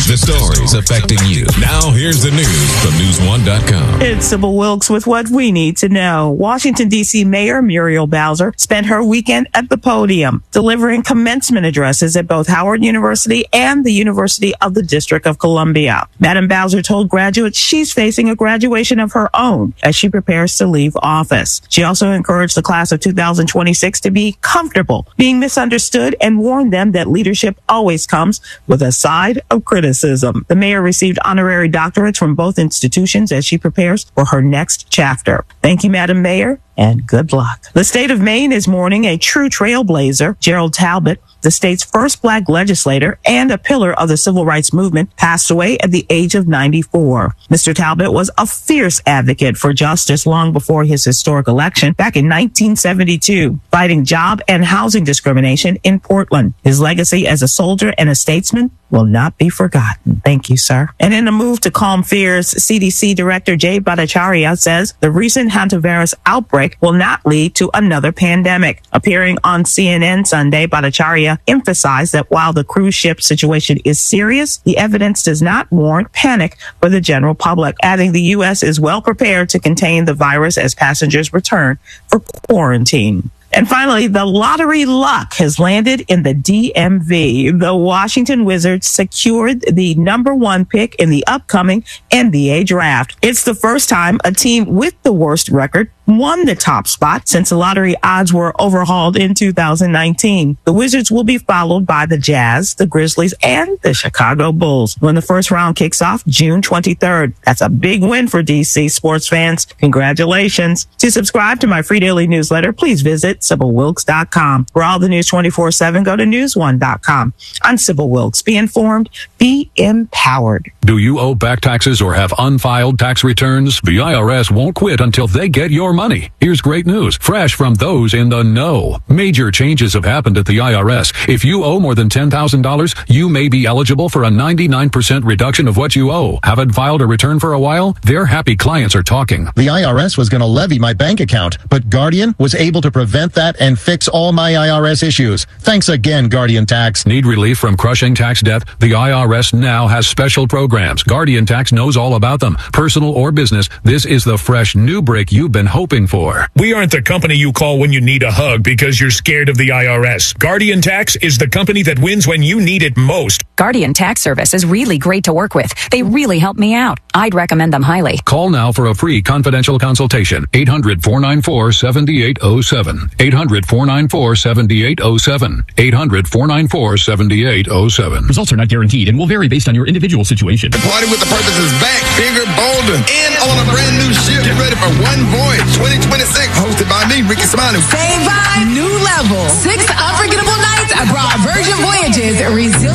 The stories affecting you. Now here's the news from News1.com. It's Sybil Wilkes with what we need to know. Washington, D.C. Mayor Muriel Bowser spent her weekend at the podium, delivering commencement addresses at both Howard University and the University of the District of Columbia. Madam Bowser told graduates she's facing a graduation of her own as she prepares to leave office. She also encouraged the class of 2026 to be comfortable being misunderstood and warned them that leadership always comes with a side of criticism. The mayor received honorary doctorates from both institutions as she prepares for her next chapter. Thank you, Madam Mayor, and good luck. The state of Maine is mourning a true trailblazer. Gerald Talbot, the state's first black legislator and a pillar of the civil rights movement, passed away at the age of 94. Mr. Talbot was a fierce advocate for justice long before his historic election back in 1972, fighting job and housing discrimination in Portland. His legacy as a soldier and a statesman will not be forgotten. Thank you, sir. And in a move to calm fears, CDC Director Jay Bhattacharya says the recent hantavirus outbreak will not lead to another pandemic. Appearing on CNN Sunday, Bhattacharya emphasized that while the cruise ship situation is serious, the evidence does not warrant panic for the general public, adding the U.S. is well prepared to contain the virus as passengers return for quarantine. And finally, the lottery luck has landed in the DMV. The Washington Wizards secured the #1 pick in the upcoming NBA draft. It's the first time a team with the worst record won the top spot since the lottery odds were overhauled in 2019. The Wizards will be followed by the Jazz, the Grizzlies, and the Chicago Bulls when the first round kicks off June 23rd. That's a big win for DC sports fans. Congratulations. To subscribe to my free daily newsletter, please visit SybilWilkes.com. For all the news 24/7, go to News1.com. I'm Sybil Wilkes. Be informed, be empowered. Do you owe back taxes or have unfiled tax returns? The IRS won't quit until they get your money. Here's great news, fresh from those in the know. Major changes have happened at the IRS. If you owe more than $10,000, you may be eligible for a 99% reduction of what you owe. Haven't filed a return for a while? Their happy clients are talking. The IRS was going to levy my bank account, but Guardian was able to prevent that and fix all my IRS issues. Thanks again, Guardian Tax. Need relief from crushing tax debt? The IRS now has special programs. Guardian Tax knows all about them. Personal or business, this is the fresh new break you've been hoping for. We aren't the company you call when you need a hug because you're scared of the IRS. Guardian Tax is the company that wins when you need it most. Guardian Tax Service is really great to work with. They really help me out. I'd recommend them highly. Call now for a free confidential consultation. 800-494-7807. 800-494-7807. 800-494-7807. Results are not guaranteed and will vary based on your individual situation. The Party with the Purpose is back, bigger, bolder, and on a brand new ship. Get ready for One Voyage 2026, hosted by me, Ricky Simano. Same vibe, new level. 6 unforgettable nights abroad. Virgin Voyages,